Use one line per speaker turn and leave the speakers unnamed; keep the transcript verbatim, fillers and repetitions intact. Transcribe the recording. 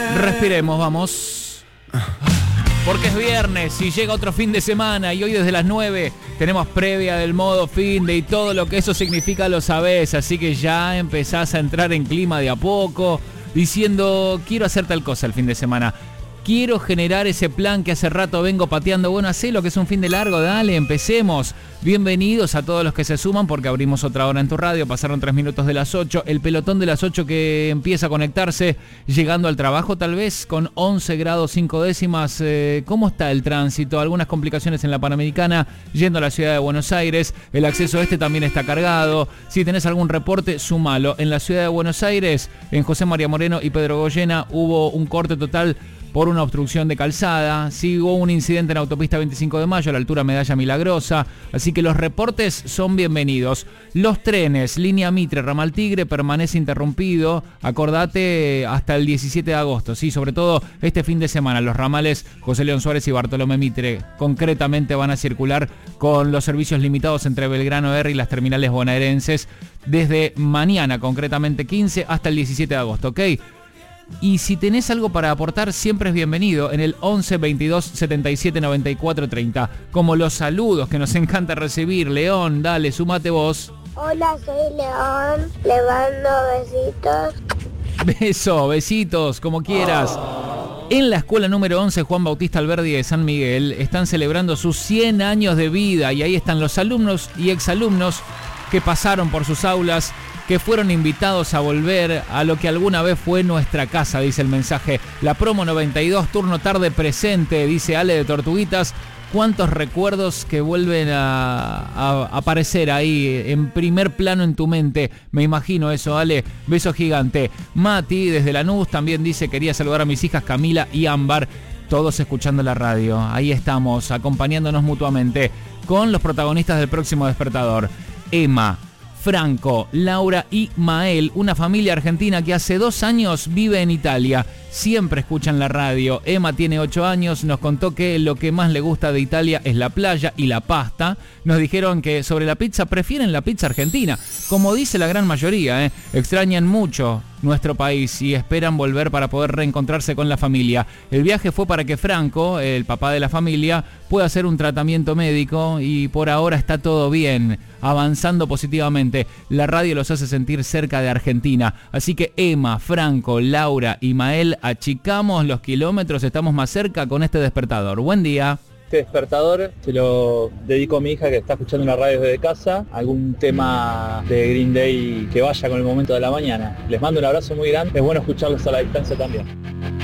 Respiremos, vamos. Porque es viernes y llega otro fin de semana y hoy desde las nueve tenemos previa del modo fin de y todo lo que eso significa lo sabés. Así que ya empezás a entrar en clima de a poco diciendo quiero hacer tal cosa el fin de semana. Quiero generar ese plan que hace rato vengo pateando. Bueno, hacé lo que es un fin de largo, dale, empecemos. Bienvenidos a todos los que se suman porque abrimos otra hora en tu radio. Pasaron tres minutos de las ocho. El pelotón de las ocho que empieza a conectarse, llegando al trabajo tal vez con once grados cinco décimas. Eh, ¿Cómo está el tránsito? Algunas complicaciones en la Panamericana, yendo a la ciudad de Buenos Aires. El acceso este también está cargado. Si tenés algún reporte, sumalo. En la ciudad de Buenos Aires, en José María Moreno y Pedro Goyena, hubo un corte total por una obstrucción de calzada. Sí, hubo un incidente en autopista veinticinco de mayo a la altura Medalla Milagrosa, así que los reportes son bienvenidos. Los trenes, línea Mitre, ramal Tigre, permanece interrumpido, acordate, hasta el diecisiete de agosto, sí, sobre todo este fin de semana. Los ramales José León Suárez y Bartolomé Mitre concretamente van a circular con los servicios limitados entre Belgrano R y las terminales bonaerenses desde mañana, concretamente quince, hasta el diecisiete de agosto, ¿ok? Y si tenés algo para aportar, siempre es bienvenido en el once veintidós setenta y siete noventa y cuatro treinta. Como los saludos que nos encanta recibir. León, dale, sumate vos.
Hola, soy León. Le mando besitos.
Beso, besitos, como quieras. En la escuela número once Juan Bautista Alberdi de San Miguel están celebrando sus cien años de vida. Y ahí están los alumnos y exalumnos que pasaron por sus aulas, que fueron invitados a volver a lo que alguna vez fue nuestra casa, dice el mensaje. La promo noventa y dos, turno tarde presente, dice Ale de Tortuguitas. ¿Cuántos recuerdos que vuelven a, a aparecer ahí en primer plano en tu mente? Me imagino eso, Ale. Beso gigante. Mati, desde Lanús, también dice, quería saludar a mis hijas Camila y Ámbar. Todos escuchando la radio. Ahí estamos, acompañándonos mutuamente con los protagonistas del próximo despertador. Emma, Franco, Laura y Mael, una familia argentina que hace dos años vive en Italia. Siempre escuchan la radio. Emma tiene ocho años, nos contó que lo que más le gusta de Italia es la playa y la pasta. Nos dijeron que sobre la pizza prefieren la pizza argentina, como dice la gran mayoría, ¿eh? Extrañan mucho nuestro país y esperan volver para poder reencontrarse con la familia. El viaje fue para que Franco, el papá de la familia, pueda hacer un tratamiento médico y por ahora está todo bien, avanzando positivamente. La radio los hace sentir cerca de Argentina. Así que Emma, Franco, Laura y Mael, achicamos los kilómetros, estamos más cerca con este despertador. Buen día.
Este despertador se lo dedico a mi hija que está escuchando la radio desde casa, algún tema de Green Day que vaya con el momento de la mañana. Les mando un abrazo muy grande, es bueno escucharlos a la distancia también.